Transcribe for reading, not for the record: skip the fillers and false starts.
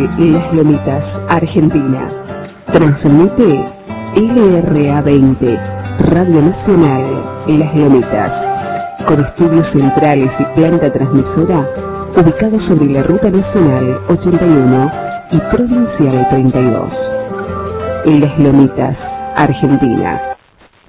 Las Lomitas, Argentina. Transmite LRA 20, Radio Nacional Las Lomitas, con estudios centrales y planta transmisora ubicados sobre la Ruta Nacional 81 y Provincial 32. Las Lomitas, Argentina.